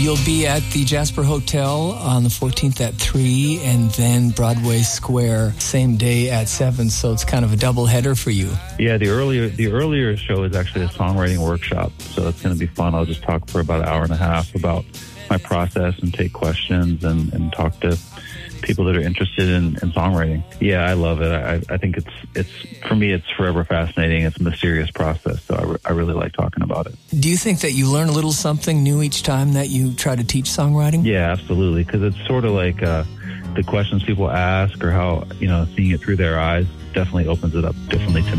You'll be at the Jasper Hotel on the 14th at 3, and then Broadway Square same day at 7. So it's kind of a double header for you. Yeah, the earlier show is actually a songwriting workshop, so it's going to be fun. I'll just talk for about an hour and a half about my process and take questions and talk to people that are interested in songwriting. Yeah, I love it. I think it's for me, it's forever fascinating. It's a mysterious process, so I really like talking about it. Do you think that you learn a little something new each time that you try to teach songwriting? Yeah, absolutely, because it's sort of like the questions people ask or how, seeing it through their eyes definitely opens it up differently to me.